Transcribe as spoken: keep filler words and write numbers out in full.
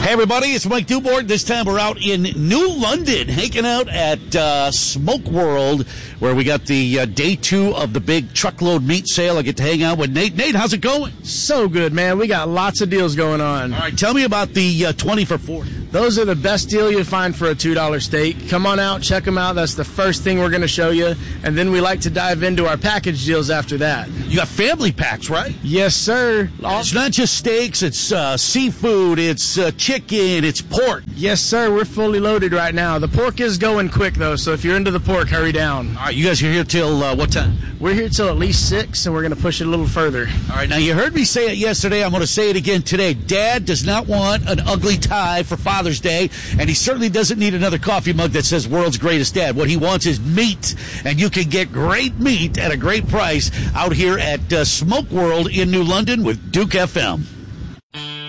Hey, everybody, it's Mike Dubort. This time we're out in New London, hanging out at uh, Smoke World, where we got the uh, day two of the big truckload meat sale. I get to hang out with Nate. Nate, how's it going? So good, man. We got lots of deals going on. All right, tell me about the uh, twenty for forty. Those are the best deal you'll find for a two dollar steak. Come on out, check them out. That's the first thing we're going to show you. And then we like to dive into our package deals after that. You got family packs, right? Yes, sir. All- it's not just steaks. It's uh, seafood. It's uh, chicken. It's pork. Yes, sir. We're fully loaded right now. The pork is going quick, though, so if you're into the pork, hurry down. All right, you guys are here till uh, what time? We're here till at least six, and we're going to push it a little further. All right, now you heard me say it yesterday. I'm going to say it again today. Dad does not want an ugly tie for Father's Day, and he certainly doesn't need another coffee mug that says world's greatest dad. What he wants is meat, and you can get great meat at a great price out here at uh, Smoke World in New London with Duke F M.